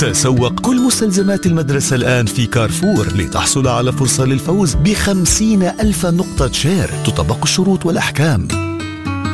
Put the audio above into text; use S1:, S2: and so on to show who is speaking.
S1: تسوق كل مستلزمات المدرسة الآن في كارفور لتحصل على فرصة للفوز ب50,000 نقطة شير. تطبق الشروط والأحكام.